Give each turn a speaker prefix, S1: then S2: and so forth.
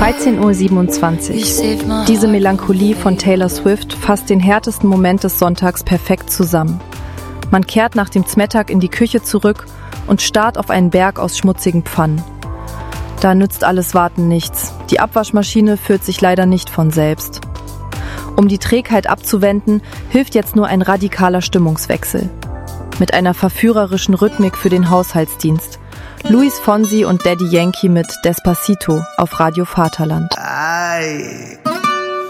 S1: 13:27 Uhr. Diese Melancholie von Taylor Swift fasst den härtesten Moment des Sonntags perfekt zusammen. Man kehrt nach dem Zmittag in die Küche zurück und starrt auf einen Berg aus schmutzigen Pfannen. Da nützt alles Warten nichts. Die Abwaschmaschine führt sich leider nicht von selbst. Um die Trägheit abzuwenden, hilft jetzt nur ein radikaler Stimmungswechsel. Mit einer verführerischen Rhythmik für den Haushaltsdienst. Luis Fonsi und Daddy Yankee mit Despacito auf Radio Vaterland.
S2: Ay.